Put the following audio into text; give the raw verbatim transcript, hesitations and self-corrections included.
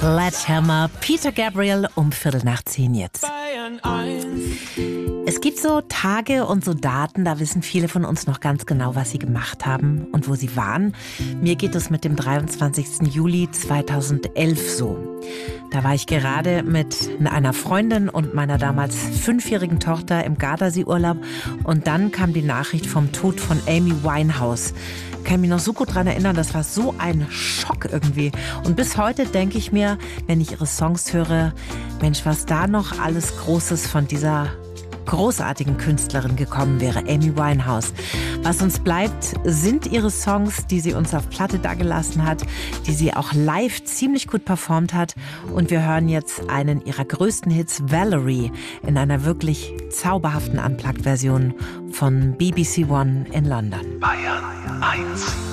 Sledgehammer, Peter Gabriel um Viertel nach zehn jetzt. Es gibt so Tage und so Daten, da wissen viele von uns noch ganz genau, was sie gemacht haben und wo sie waren. Mir geht es mit dem dreiundzwanzigsten Juli zweitausendelf so. Da war ich gerade mit einer Freundin und meiner damals fünfjährigen Tochter im Gardasee-Urlaub und dann kam die Nachricht vom Tod von Amy Winehouse. Ich kann mich noch so gut daran erinnern, das war so ein Schock irgendwie. Und bis heute denke ich mir, wenn ich ihre Songs höre, Mensch, was da noch alles Großes von dieser großartigen Künstlerin gekommen wäre, Amy Winehouse. Was uns bleibt, sind ihre Songs, die sie uns auf Platte dagelassen hat, die sie auch live ziemlich gut performt hat. Und wir hören jetzt einen ihrer größten Hits, Valerie, in einer wirklich zauberhaften Unplugged-Version von B B C One in London. Bayern eins.